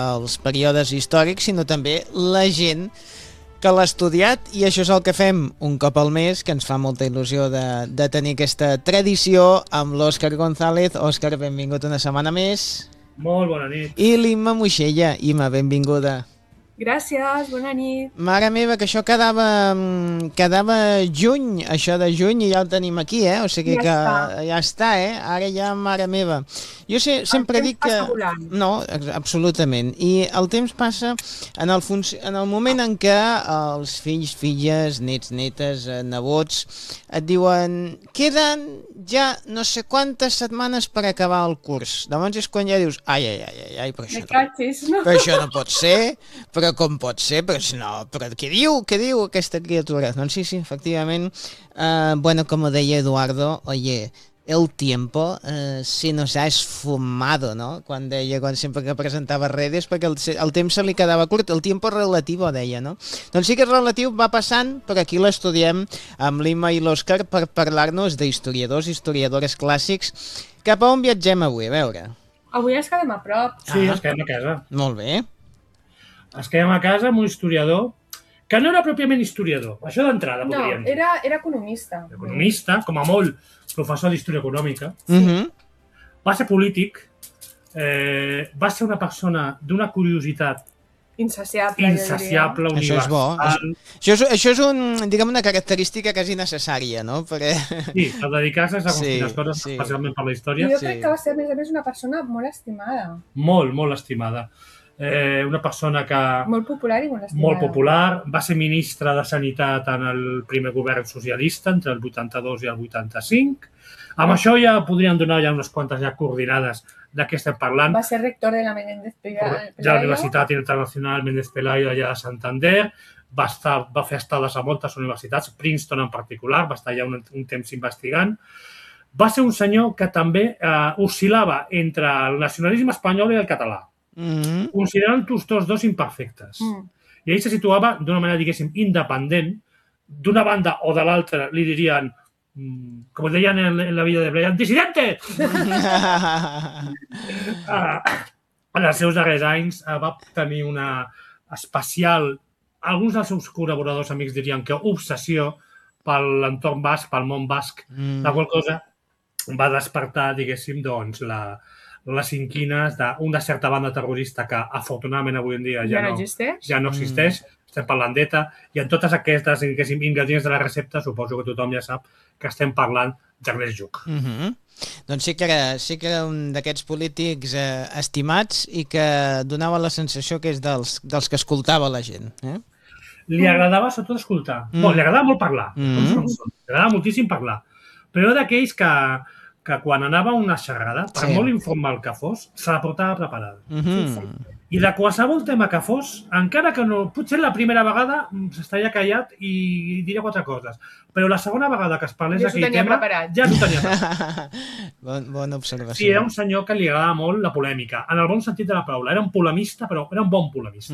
els períodes històrics, sinó també la gent que l'ha estudiat, i això és el que fem un cop al mes, que ens fa molta il·lusió de tenir aquesta tradició amb l'Òscar González. Òscar, benvingut una setmana més. Molt bona nit. I l'Imma Moixella. Imma, benvinguda. Gràcies, bona nit. Mare meva, que això quedava juny, això de juny, i ja el tenim aquí, O sigui que ja està, Ara ja, mare meva. Jo sempre dic que... No, absolutament. I el temps passa en el moment en què els fills, filles, nets, netes, nebots et diuen queden ja no sé quantes setmanes per acabar el curs. Llavors és quan ja dius ai, però això no pot ser, però com pot ser? Però què diu aquesta criatura? Doncs sí, efectivament, bueno, como deia Eduardo, oye, el tiempo se nos ha esfumado, ¿no? Quan sempre que presentava redes, perquè el temps se li quedava curt, el tiempo relativo, deia, no? Doncs sí que és relatiu, va passant, però aquí l'estudiem amb l'Imma i l'Òscar per parlar-nos d'historiadors, historiadores clàssics. Cap a on viatgem avui? A veure. Avui ens quedem a prop. Sí, ens quedem a casa. Molt bé. Ens quedem a casa amb un historiador que no era pròpiament historiador. Això d'entrada, podríem dir. No, era economista. Economista, com a molt professor d'història econòmica. Va ser polític, va ser una persona d'una curiositat insaciable, universal. Això és bo. Això és una característica quasi necessària, no? Sí, per dedicar-se a quines coses, especialment per la història. Jo crec que va ser, a més, una persona molt estimada. Molt, molt estimada. Una persona que... Molt popular i molt estimada. Molt popular. Va ser ministre de Sanitat en el primer govern socialista, entre el 82 i el 85. Amb això ja podríem donar unes quantes coordinades de què estem parlant. Va ser rector de la Menéndez Pelayo. De la Universitat Internacional Menéndez Pelayo allà de Santander. Va fer estades a moltes universitats, Princeton en particular, va estar allà un temps investigant. Va ser un senyor que també oscil·lava entre el nacionalisme espanyol i el català, considerant tots dos imperfectes. I ell se situava d'una manera, diguéssim, independent. D'una banda o de l'altra li dirien, com deien en la vida de Brian, dissidente! En els seus darrers anys va tenir una especial, alguns dels seus col·laboradors amics dirien que obsessió per l'entorn basc, pel món basc, la qual cosa va despertar, diguéssim, doncs, les inquines d'una certa banda terrorista que, afortunadament, avui en dia ja no existeix. Estem parlant d'ETA, i en totes aquestes ingredients de la recepta suposo que tothom ja sap que estem parlant d'Ernest Lluch. Doncs sí que era un d'aquests polítics estimats i que donava la sensació que és dels que escoltava la gent. Li agradava sobretot escoltar. Li agradava molt parlar. Li agradava moltíssim parlar. Però era d'aquells que quan anava a una xerrada, per molt informal que fos, se la portava preparada. I de qualsevol tema que fos, encara que no... Potser la primera vegada s'estaria callat i diria quatre coses, però la segona vegada que es parlés d'aquell tema ja s'ho tenia preparat. Bona observació. Sí, era un senyor que li agradava molt la polèmica, en el bon sentit de la paraula. Era un polemista, però era un bon polemista.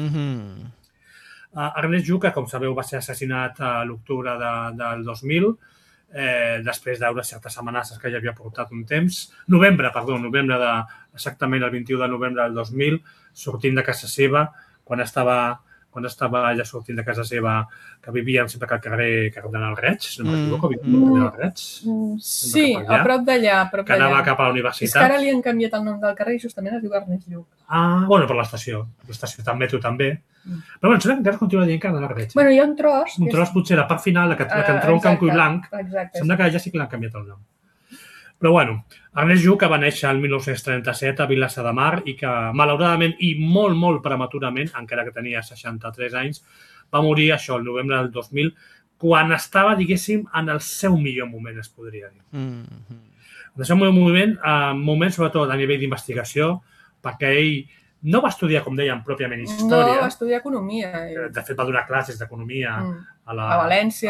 Ernest Lluch, que com sabeu va ser assassinat a l'octubre del 2000, després d'unes certes amenaces que ja havia portat un temps. Novembre exactament el 21 de novembre del 2000, sortint de casa seva, quan estava ja sortint de casa seva, que vivia sempre al carrer Cardenal Reig, si no m'equivoco, vivia al Cardenal Reig. Sí, a prop d'allà. Que anava cap a la universitat. És que ara li han canviat el nom del carrer i justament es diu Ernest Lluch. Bueno, per l'estació. L'estació també, tu també. Però bueno, sembla que encara continua dient Cardenal Reig. Bueno, hi ha un tros. Un tros potser la part final, la que entronca en Cull Blanc, sembla que ja sí que l'han canviat el nom. Però bueno, Ernest Lluch, que va néixer el 1937 a Vilassar de Mar i que, malauradament i molt, molt prematurament, encara que tenia 63 anys, va morir això el novembre del 2000, quan estava, diguéssim, en el seu millor moment, es podria dir. En el seu moment, sobretot a nivell d'investigació, perquè ell no va estudiar, com dèiem, pròpiament història. No, va estudiar economia. De fet, va donar classes d'economia a València.